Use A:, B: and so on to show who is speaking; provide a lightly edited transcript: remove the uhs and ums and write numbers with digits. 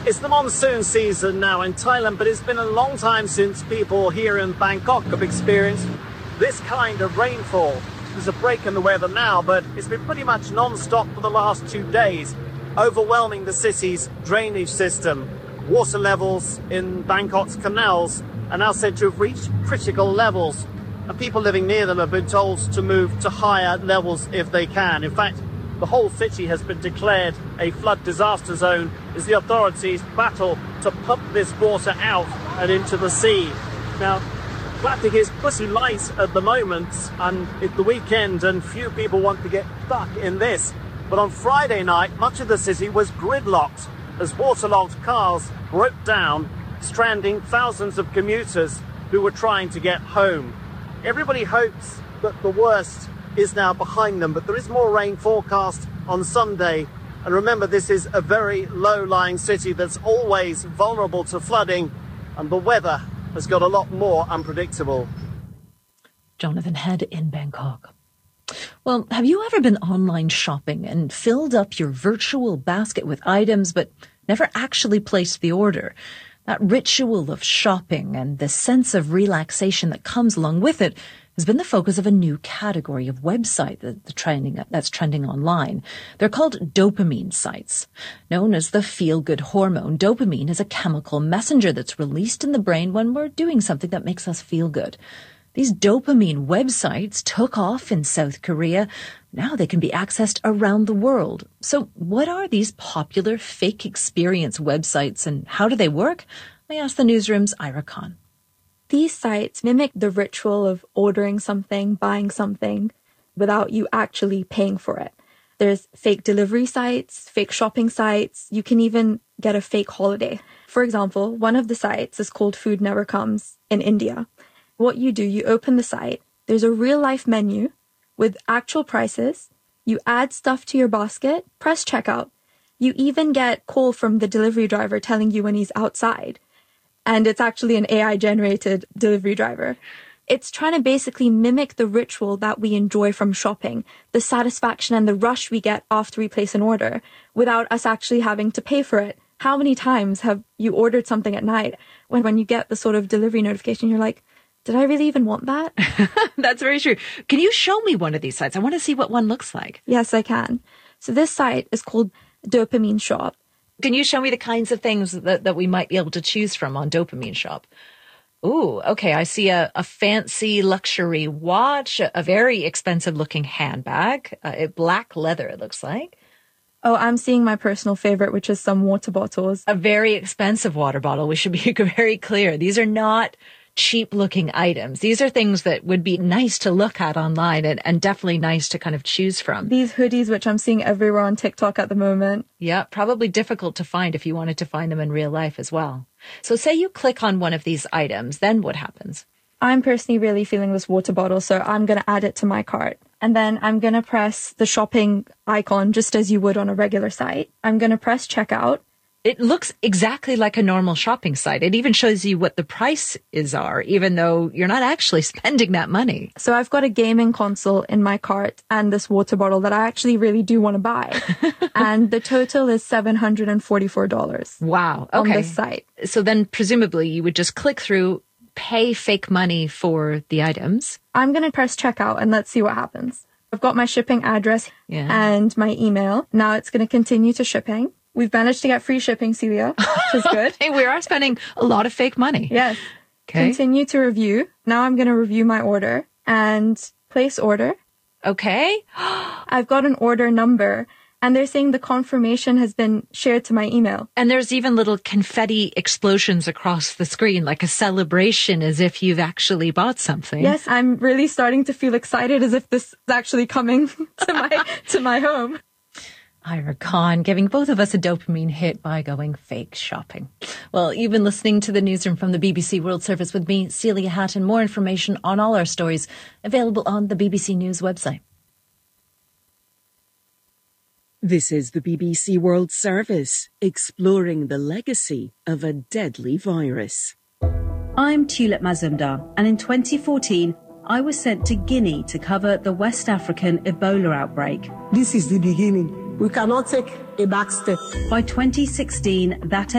A: It's the monsoon season now in Thailand, but it's been a long time since people here in Bangkok have experienced this kind of rainfall. There's a break in the weather now, but it's been pretty much non-stop for the last 2 days, overwhelming the city's drainage system. Water levels in Bangkok's canals are now said to have reached critical levels, and people living near them have been told to move to higher levels if they can. In fact, the whole city has been declared a flood disaster zone as the authorities battle to pump this water out and into the sea. Now, traffic is pretty light at the moment, and it's the weekend and few people want to get stuck in this. But on Friday night, much of the city was gridlocked as waterlogged cars broke down, stranding thousands of commuters who were trying to get home. Everybody hopes that the worst is now behind them, but there is more rain forecast on Sunday. And remember, this is a very low-lying city that's always vulnerable to flooding, and the weather has got a lot more unpredictable.
B: Jonathan Head in Bangkok. Well, have you ever been online shopping and filled up your virtual basket with items but never actually placed the order? That ritual of shopping and the sense of relaxation that comes along with it has been the focus of a new category of website that's trending online. They're called dopamine sites. Known as the feel-good hormone, dopamine is a chemical messenger that's released in the brain when we're doing something that makes us feel good. These dopamine websites took off in South Korea. Now they can be accessed around the world. So what are these popular fake experience websites and how do they work? I asked the newsroom's Ira Khan.
C: These sites mimic the ritual of ordering something, buying something, without you actually paying for it. There's fake delivery sites, fake shopping sites. You can even get a fake holiday. For example, one of the sites is called Food Never Comes in India. What you do, you open the site. There's a real-life menu with actual prices. You add stuff to your basket, press checkout. You even get call from the delivery driver telling you when he's outside. And it's actually an AI-generated delivery driver. It's trying to basically mimic the ritual that we enjoy from shopping, the satisfaction and the rush we get after we place an order, without us actually having to pay for it. How many times have you ordered something at night when you get the sort of delivery notification, you're like, did I really even want that?
B: That's very true. Can you show me one of these sites? I want to see what one looks like.
C: Yes, I can. So this site is called Dopamine Shop.
B: Can you show me the kinds of things that we might be able to choose from on Dopamine Shop? Ooh, okay. I see a fancy luxury watch, a very expensive looking handbag, black leather, it looks like.
C: Oh, I'm seeing my personal favorite, which is some water bottles.
B: A very expensive water bottle. We should be very clear. These are not cheap looking items. These are things that would be nice to look at online and definitely nice to kind of choose from.
C: These hoodies, which I'm seeing everywhere on TikTok at the moment.
B: Yeah, probably difficult to find if you wanted to find them in real life as well. So say you click on one of these items, then what happens?
C: I'm personally really feeling this water bottle, so I'm going to add it to my cart. And then I'm going to press the shopping icon just as you would on a regular site. I'm going to press checkout.
B: It looks exactly like a normal shopping site. It even shows you what the prices are, even though you're not actually spending that money.
C: So I've got a gaming console in my cart and this water bottle that I actually really do want to buy. And the total is $744.
B: Wow. Okay.
C: On this site.
B: So then presumably you would just click through, pay fake money for the items.
C: I'm going to press checkout and let's see what happens. I've got my shipping address and my email. Now it's going to continue to shipping. We've managed to get free shipping, Celia, which is good.
B: Hey, we are spending a lot of fake money.
C: Yes. Okay. Continue to review. Now I'm going to review my order and place order.
B: Okay.
C: I've got an order number and they're saying the confirmation has been shared to my email.
B: And there's even little confetti explosions across the screen, like a celebration as if you've actually bought something.
C: Yes, I'm really starting to feel excited as if this is actually coming to my home.
B: Ira Khan giving both of us a dopamine hit by going fake shopping. Well, you've been listening to the newsroom from the BBC World Service with me, Celia Hatton. More information on all our stories available on the BBC News website.
D: This is the BBC World Service, exploring the legacy of a deadly virus.
E: I'm Tulip Mazumdar, and in 2014, I was sent to Guinea to cover the West African Ebola outbreak.
F: This is the beginning. We cannot take a back step.
E: By 2016, that